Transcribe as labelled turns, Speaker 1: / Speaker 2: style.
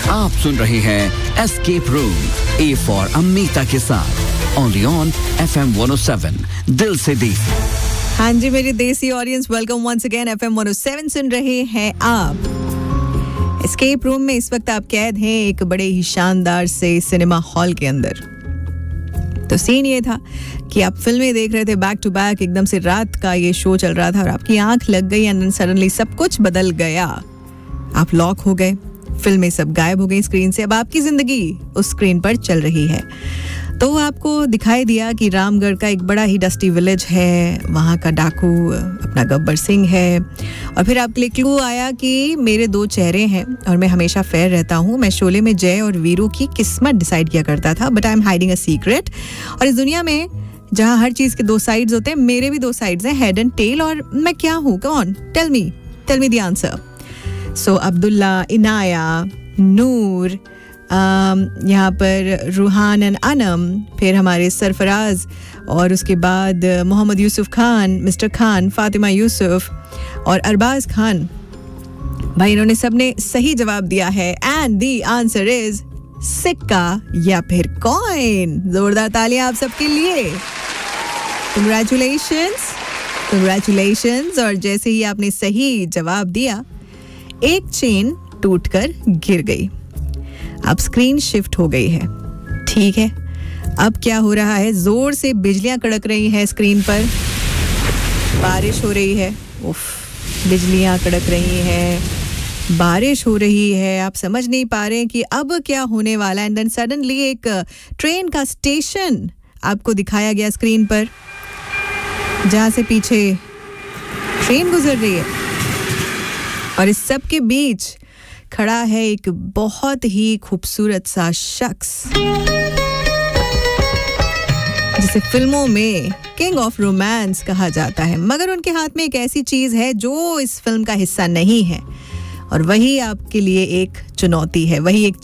Speaker 1: आप सुन रहे हैं escape room, A for Amita के साथ ओनली ऑन FM 107 दिल से देसी।
Speaker 2: हाँ जी मेरी देसी audience, welcome once again. FM 107 सुन रहे हैं आप। एस्केप रूम में इस वक्त आप कैद हैं एक बड़े ही शानदार से सिनेमा हॉल के अंदर। तो सीन ये था कि आप फिल्में देख रहे थे बैक टू बैक, एकदम से रात का ये शो चल रहा था और आपकी आंख लग गई एंड सडनली सब कुछ बदल गया। आप लॉक हो गए, फिल्में सब गायब हो गई स्क्रीन से। अब आपकी जिंदगी उस स्क्रीन पर चल रही है। तो आपको दिखाई दिया कि रामगढ़ का एक बड़ा ही डस्टी विलेज है, वहाँ का डाकू अपना गब्बर सिंह है। और फिर आपके लिए क्लू आया कि मेरे 2 चेहरे हैं और मैं हमेशा फेयर रहता हूँ। मैं शोले में जय और वीरू की किस्मत डिसाइड किया करता था, but I am hiding a secret. और इस दुनिया में जहाँ हर चीज़ के 2 साइड्स होते हैं, मेरे भी 2 साइड्स हैं, हेड एंड टेल। और मैं क्या हूँ? कौन? Tell me the answer. सो अब्दुल्ला, इनाया, नूर, यहाँ पर रूहान एंड अनम, फिर हमारे सरफराज, और उसके बाद मोहम्मद यूसुफ खान, मिस्टर खान, फातिमा यूसुफ और अरबाज खान। भाई इन्होंने सबने सही जवाब दिया है एंड द आंसर इज सिक्का या फिर कॉइन। जोरदार तालियां आप सबके लिए। कंग्रेचुलेशंस। और जैसे ही आपने सही जवाब दिया, एक चेन टूटकर गिर गई। अब स्क्रीन शिफ्ट हो गई है, ठीक है। अब क्या हो रहा है? जोर से बिजलियां कड़क रही है स्क्रीन पर, बारिश हो रही है। उफ, बिजलियां कड़क रही है, बारिश हो रही है। आप समझ नहीं पा रहे हैं कि अब क्या होने वाला है। एंड देन सडनली एक ट्रेन का स्टेशन आपको दिखाया गया स्क्रीन पर, जहां से पीछे ट्रेन गुजर रही है और इस सब के बीच खड़ा है एक बहुत ही खूबसूरत सा शख्स, जिसे फिल्मों में किंग ऑफ रोमांस कहा जाता है। मगर उनके हाथ में एक ऐसी चीज है जो इस फिल्म का हिस्सा नहीं है, और वही आपके लिए एक चुनौती है, वही एक